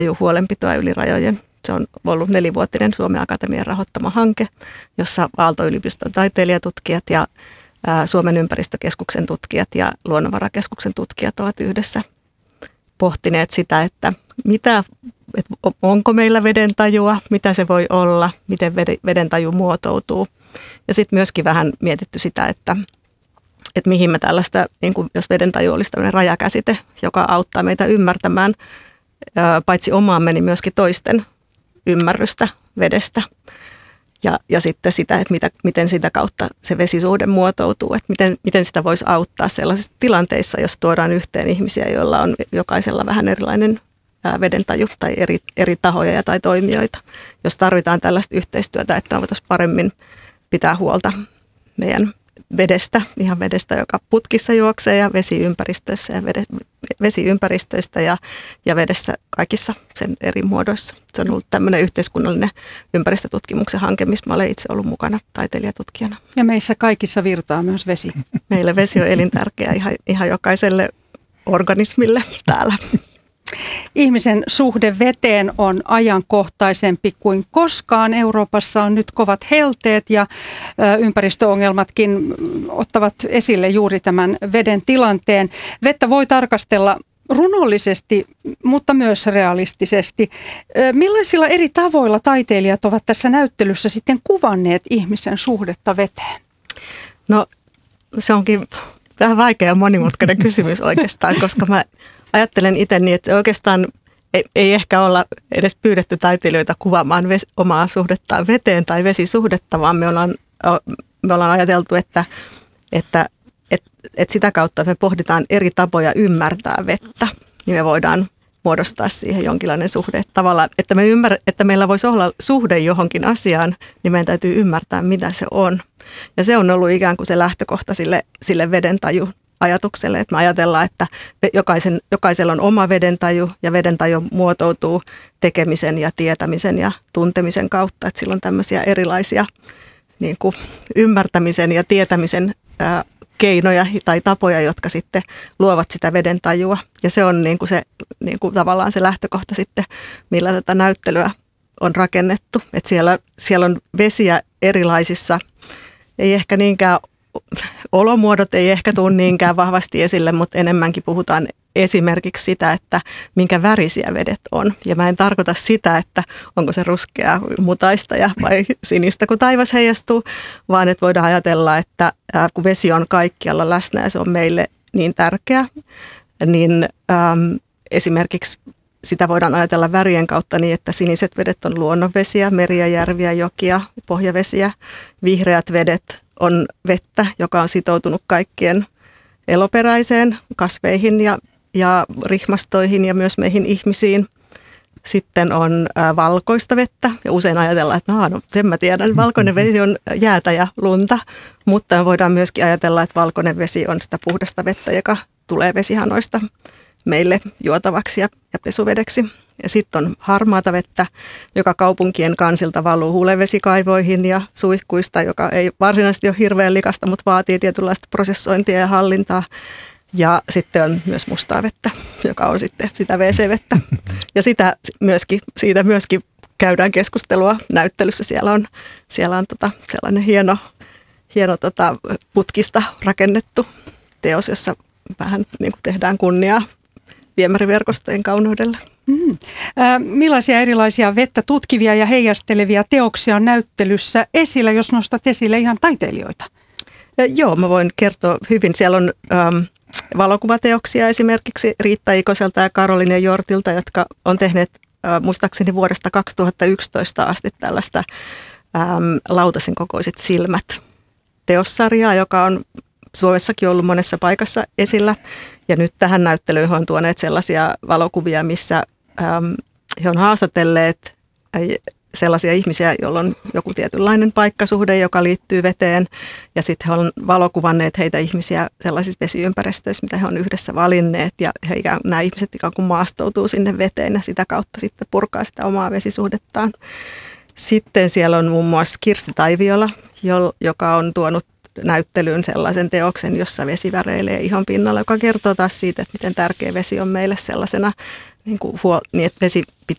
huolenpitoa yli rajojen. Se on ollut 4-vuotinen Suomen Akatemian rahoittama hanke, jossa Aalto-yliopiston taiteilijatutkijat ja Suomen ympäristökeskuksen tutkijat ja Luonnonvarakeskuksen tutkijat ovat yhdessä pohtineet sitä, että onko meillä vedentajua, mitä se voi olla, miten vedentaju muotoutuu. Ja sitten myöskin vähän mietitty sitä, että mihin me tällaista, niin kuin jos vedentaju olisi tämmöinen rajakäsite, joka auttaa meitä ymmärtämään paitsi omaamme, niin myöskin toisten ymmärrystä vedestä. Ja sitten sitä, että miten sitä kautta se vesisuhde muotoutuu, että miten sitä voisi auttaa sellaisissa tilanteissa, jos tuodaan yhteen ihmisiä, joilla on jokaisella vähän erilainen vedentaju tai eri tahoja tai toimijoita, jos tarvitaan tällaista yhteistyötä, että me voitaisiin paremmin pitää huolta meidän vedestä, joka putkissa juoksee ja vesiympäristöistä ja vedessä kaikissa sen eri muodoissa. Se on ollut tämmöinen yhteiskunnallinen ympäristötutkimuksen hanke, missä mä olen itse ollut mukana taiteilijatutkijana. Ja meissä kaikissa virtaa myös vesi. Meille vesi on elintärkeä ihan jokaiselle organismille täällä. Ihmisen suhde veteen on ajankohtaisempi kuin koskaan. Euroopassa on nyt kovat helteet ja ympäristöongelmatkin ottavat esille juuri tämän veden tilanteen. Vettä voi tarkastella runollisesti, mutta myös realistisesti. Millaisilla eri tavoilla taiteilijat ovat tässä näyttelyssä sitten kuvanneet ihmisen suhdetta veteen? No se onkin vähän vaikea ja monimutkainen kysymys oikeastaan, koska mä ajattelen itse niin, että oikeastaan ei ehkä olla edes pyydetty taiteilijoita kuvaamaan omaa suhdettaan veteen tai vesisuhdetta, vaan me ollaan ajateltu, että sitä kautta, että me pohditaan eri tapoja ymmärtää vettä, niin me voidaan muodostaa siihen jonkinlainen suhde. Tavallaan, että meillä voisi olla suhde johonkin asiaan, niin meidän täytyy ymmärtää, mitä se on. Ja se on ollut ikään kuin se lähtökohta sille vedentaju ajatukselle, että me ajatellaan, että jokaisella on oma vedentaju ja vedentaju muotoutuu tekemisen ja tietämisen ja tuntemisen kautta, että sillä on tämmöisiä erilaisia niin kuin ymmärtämisen ja tietämisen keinoja tai tapoja, jotka sitten luovat sitä vedentajua. Ja se on niin kuin se, niin kuin tavallaan se lähtökohta sitten, millä tätä näyttelyä on rakennettu. Että siellä on vesiä erilaisissa, ei ehkä niinkään olomuodot ei ehkä tule niinkään vahvasti esille, mutta enemmänkin puhutaan esimerkiksi sitä, että minkä värisiä vedet on. Ja mä en tarkoita sitä, että onko se ruskeaa, mutaista vai sinistä, kun taivas heijastuu, vaan että voidaan ajatella, että kun vesi on kaikkialla läsnä ja se on meille niin tärkeä, niin esimerkiksi sitä voidaan ajatella värien kautta niin, että siniset vedet on luonnonvesiä, meriä, järviä, jokia, pohjavesiä, vihreät vedet on vettä, joka on sitoutunut kaikkien eloperäiseen kasveihin ja rihmastoihin ja myös meihin ihmisiin. Sitten on valkoista vettä ja usein ajatellaan, että no sen mä tiedän, valkoinen vesi on jäätä ja lunta, mutta voidaan myöskin ajatella, että valkoinen vesi on sitä puhdasta vettä, joka tulee vesihanoista meille juotavaksi ja pesuvedeksi. Ja sitten on harmaata vettä, joka kaupunkien kansilta valuu hulevesikaivoihin ja suihkuista, joka ei varsinaisesti ole hirveän likasta, mutta vaatii tietynlaista prosessointia ja hallintaa. Ja sitten on myös mustaa vettä, joka on sitten sitä WC-vettä. Ja siitä myöskin käydään keskustelua näyttelyssä. Siellä on sellainen hieno putkista rakennettu teos, jossa vähän niin kuin tehdään kunniaa viemäriverkostojen kauneudelle. Millaisia erilaisia vettä tutkivia ja heijastelevia teoksia on näyttelyssä esillä, jos nostat esille ihan taiteilijoita? Joo, mä voin kertoa hyvin. Siellä on valokuvateoksia esimerkiksi Riitta Ikoselta ja Karoliine Jortilta, jotka on tehneet muistaakseni vuodesta 2011 asti tällaista lautasen kokoiset silmät teossarjaa, joka on Suomessakin ollut monessa paikassa esillä. Ja nyt tähän näyttelyyn he on tuoneet sellaisia valokuvia, missä he on haastatelleet sellaisia ihmisiä, joilla on joku tietynlainen paikkasuhde, joka liittyy veteen. Ja sitten he on valokuvanneet heitä ihmisiä sellaisissa vesiympäristöissä, mitä he on yhdessä valinneet. Ja nämä ihmiset ikään kuin maastoutuu sinne veteen ja sitä kautta sitten purkaa sitä omaa vesisuhdettaan. Sitten siellä on muun muassa Kirsti Taiviola, joka on tuonut näyttelyyn sellaisen teoksen, jossa vesi väreilee ihon pinnalla, joka kertoo taas siitä, että miten tärkeä vesi on meille sellaisena, niin että vesi